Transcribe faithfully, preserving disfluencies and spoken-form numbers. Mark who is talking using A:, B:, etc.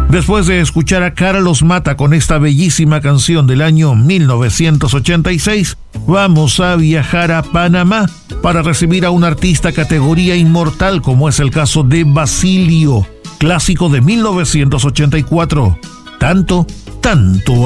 A: Después de escuchar a Carlos Mata con esta bellísima canción del año mil novecientos ochenta y seis, vamos a viajar a Panamá para recibir a un artista categoría inmortal como es el caso de Basilio, clásico de mil novecientos ochenta y cuatro. Tanto, tanto